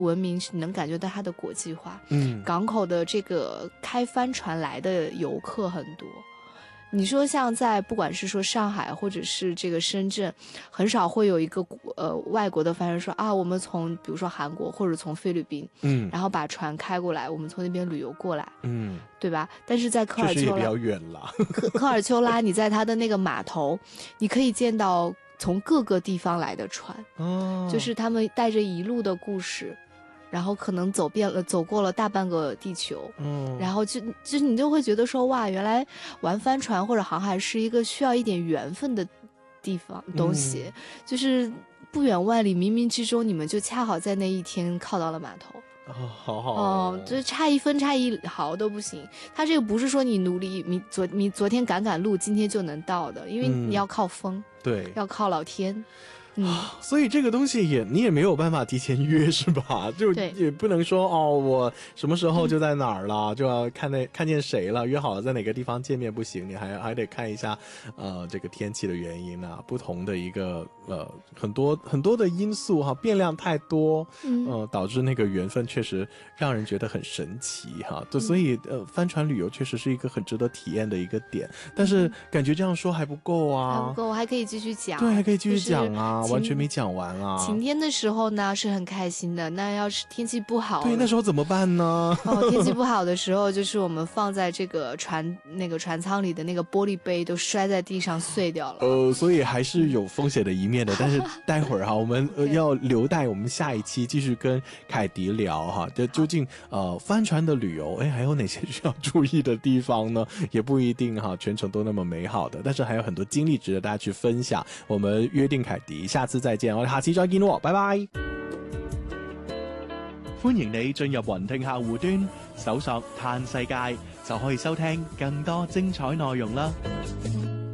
文明，你能感觉到它的国际化。港口的这个开帆船来的游客很多。你说像在不管是说上海或者是这个深圳，很少会有一个外国的帆船说啊，我们从比如说韩国或者从菲律宾，然后把船开过来，我们从那边旅游过来，对吧？但是在科尔丘拉， 确实也比较远了。 科尔丘拉，你在它的那个码头，你可以见到从各个地方来的船，就是他们带着一路的故事。然后可能走过了大半个地球，然后就你就会觉得说，哇，原来玩帆船或者航海是一个需要一点缘分的东西，就是不远万里，冥冥之中你们就恰好在那一天靠到了码头。 好好这差一分差一毫都不行。他这个不是说你努力，你昨天赶路，今天就能到的，因为你要靠风， 对， 要靠老天。 所以这个东西你也没有办法提前约是吧？就也不能说我什么时候就在哪儿了，就要看见谁了，约好了在哪个地方见面不行，你还得看一下这个天气的原因啊，不同的一个很多的因素哈，变量太多，导致那个缘分确实让人觉得很神奇哈。所以帆船旅游确实是一个很值得体验的一个点，但是感觉这样说还不够啊， 还不够，我还可以继续讲。 对，还可以继续讲啊。完全没讲完啊！ 晴天的时候呢是很开心的，那要是天气不好， 对，那时候怎么办呢？ 天气不好的时候，就是我们放在这个船舱里的那个玻璃杯都摔在地上碎掉了。 所以还是有风险的一面的。但是待会儿哈，我们要留待我们下一期继续跟凯迪聊哈。这究竟帆船的旅游，还有哪些需要注意的地方呢？也不一定哈，全程都那么美好的，但是还有很多經歷值得大家去分享。我們約定凱迪，下次再見，我哋下次再見喎，拜拜。歡迎你進入雲聽客戶端，搜索嘆世界，就可以收聽更多精彩內容啦。